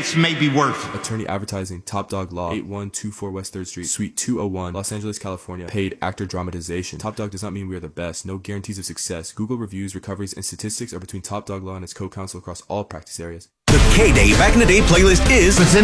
chance may be worth it. Attorney Advertising, Top Dog Law, 8124 West 3rd Street, Suite 201, Los Angeles, California. Paid actor dramatization. Top Dog does not mean we are the best. No guarantees of success. Google reviews, recoveries, and statistics are between Top Dog Law and its co-counsel across all practice areas. The K-Day Back in the Day playlist is